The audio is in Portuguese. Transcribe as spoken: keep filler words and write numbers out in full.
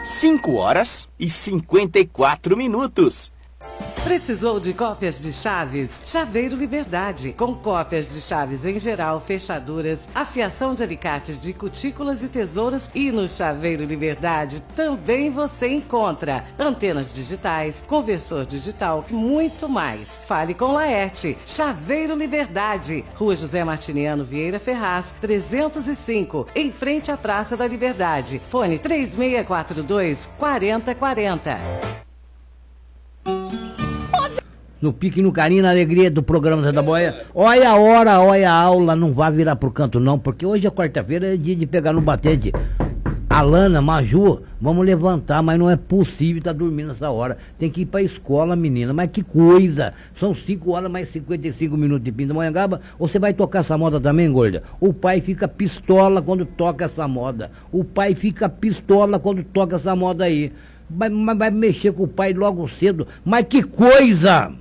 cinco horas e cinquenta e quatro minutos. Precisou de cópias de chaves? Chaveiro Liberdade, com cópias de chaves em geral, fechaduras, afiação de alicates de cutículas e tesouras. E no Chaveiro Liberdade também você encontra antenas digitais, conversor digital e muito mais. Fale com Laerte. Chaveiro Liberdade, Rua José Martiniano Vieira Ferraz, trezentos e cinco, em frente à Praça da Liberdade. Fone três seis quatro dois, quatro zero quatro zero. No pique, no carinho, na alegria do programa Zé da Boia. Olha a hora, olha a aula, não vá virar pro canto não, porque hoje é quarta-feira, é dia de pegar no batente. Alana, Maju, vamos levantar, mas não é possível estar tá dormindo essa hora. Tem que ir pra escola, menina, mas que coisa. São cinco horas mais cinquenta e cinco minutos de Pindamonhangaba. Você vai tocar essa moda também, gorda? O pai fica pistola quando toca essa moda. O pai fica pistola quando toca essa moda aí. Vai, vai mexer com o pai logo cedo. Mas que coisa!